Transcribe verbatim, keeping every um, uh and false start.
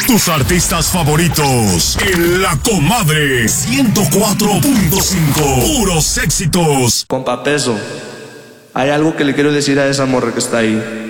Tus artistas favoritos en La Comadre ciento cuatro punto cinco. Puros éxitos. Compa Peso, hay algo que le quiero decir a esa morra que está ahí.